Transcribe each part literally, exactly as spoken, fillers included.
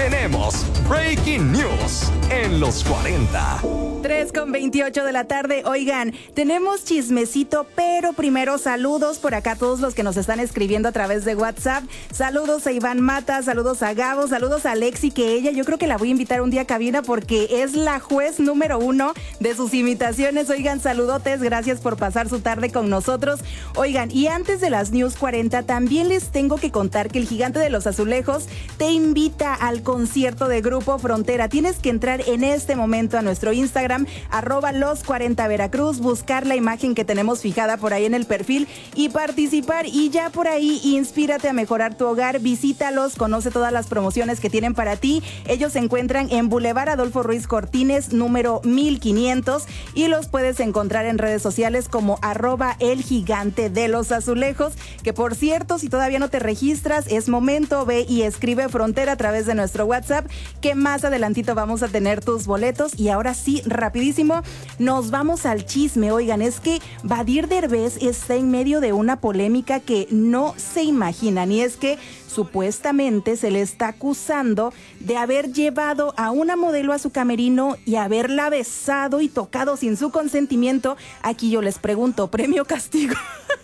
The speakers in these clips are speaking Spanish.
tenemos Breaking News en los cuarenta. tres con veintiocho de la tarde. Oigan, tenemos chismecito, pero primero saludos por acá a todos los que nos están escribiendo a través de WhatsApp. Saludos a Iván Mata, saludos a Gabo, saludos a Alexi, que ella yo creo que la voy a invitar un día a cabina porque es la juez número uno de sus imitaciones. Oigan, saludotes, gracias por pasar su tarde con nosotros. Oigan, y antes de las News cuarenta, también les tengo que contar que el Gigante de los Azulejos te invita al concierto de Grupo Frontera. Tienes que entrar en este momento a nuestro Instagram, arroba los cuarenta Veracruz, buscar la imagen que tenemos fijada por ahí en el perfil y participar. Y ya por ahí, inspírate a mejorar tu hogar, visítalos, conoce todas las promociones que tienen para ti. Ellos se encuentran en Boulevard Adolfo Ruiz Cortines, número mil quinientos, y los puedes encontrar en redes sociales como arroba el Gigante de los Azulejos, que por cierto, si todavía no te registras, es momento, ve y escribe Frontera a través de nuestro WhatsApp, que más adelantito vamos a tener tus boletos. Y ahora sí, rapidísimo, nos vamos al chisme. Oigan, es que Badir Derbez está en medio de una polémica que no se imaginan, y es que supuestamente se le está acusando de haber llevado a una modelo a su camerino y haberla besado y tocado sin su consentimiento. Aquí yo les pregunto, ¿premio castigo?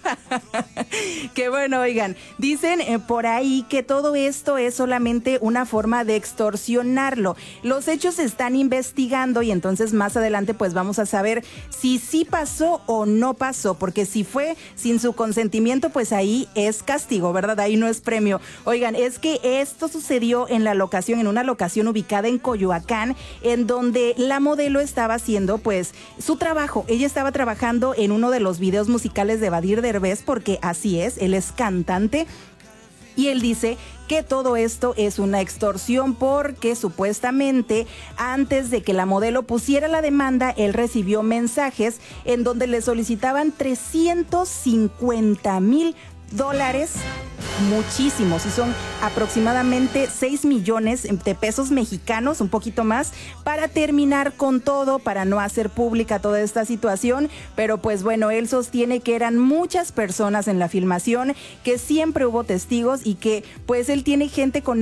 Que bueno, oigan, dicen eh, por ahí que todo esto es solamente una forma de extorsionarlo. Los hechos se están investigando y entonces más adelante pues vamos a saber si sí pasó o no pasó, porque si fue sin su consentimiento pues ahí es castigo, ¿verdad? Ahí no es premio. Oigan, es que esto sucedió en la locación, en una locación ubicada en Coyoacán, en donde la modelo estaba haciendo pues su trabajo. Ella estaba trabajando en uno de los videos musicales de Badir Derbez, porque así es, él es cantante. Y él dice que todo esto es una extorsión porque supuestamente antes de que la modelo pusiera la demanda, él recibió mensajes en donde le solicitaban trescientos cincuenta mil dólares, muchísimos, y son aproximadamente seis millones de pesos mexicanos, un poquito más, para terminar con todo, para no hacer pública toda esta situación. Pero pues bueno, él sostiene que eran muchas personas en la filmación, que siempre hubo testigos y que pues él tiene gente con